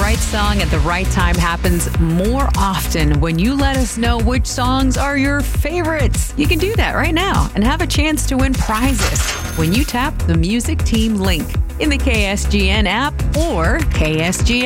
right song at the right time happens more often when you let us know which songs are your favorites. You can do that right now and have a chance to win prizes when you tap the Music Team link in the KSGN app or KSGN